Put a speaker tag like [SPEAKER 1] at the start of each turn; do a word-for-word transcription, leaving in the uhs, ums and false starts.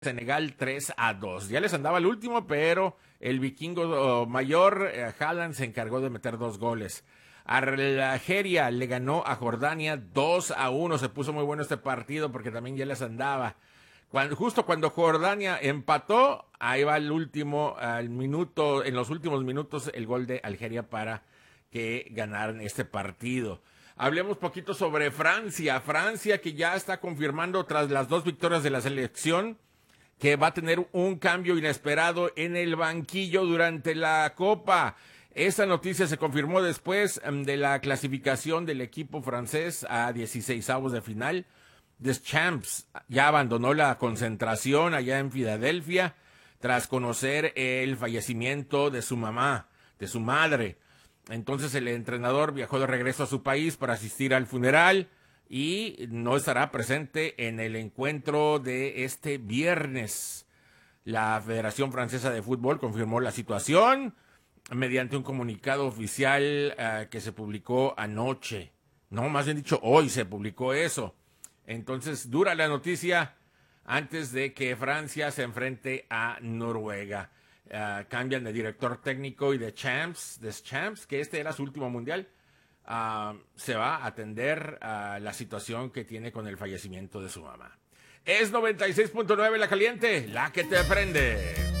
[SPEAKER 1] Senegal tres a dos. Ya les andaba el último, pero el vikingo oh, mayor, eh, Haaland, se encargó de meter dos goles. Argelia le ganó a Jordania dos a uno. Se puso muy bueno este partido porque también ya les andaba. Cuando, justo cuando Jordania empató, ahí va el último, al minuto, en los últimos minutos, el gol de Algeria para que ganaran este partido. Hablemos poquito sobre Francia. Francia que ya está confirmando tras las dos victorias de la selección que va a tener un cambio inesperado en el banquillo durante la Copa. Esta noticia se confirmó después um, de la clasificación del equipo francés a dieciseisavos de final. Deschamps ya abandonó la concentración allá en Filadelfia tras conocer el fallecimiento de su mamá, de su madre. Entonces el entrenador viajó de regreso a su país para asistir al funeral y no estará presente en el encuentro de este viernes. La Federación Francesa de Fútbol confirmó la situación mediante un comunicado oficial uh, que se publicó anoche. No, más bien dicho, hoy se publicó eso. Entonces, dura la noticia antes de que Francia se enfrente a Noruega. Uh, cambian de director técnico y de Champs, de Champs, que este era su último mundial. Uh, se va a atender a uh, la situación que tiene con el fallecimiento de su mamá. Es noventa y seis punto nueve La Caliente, la que te prende.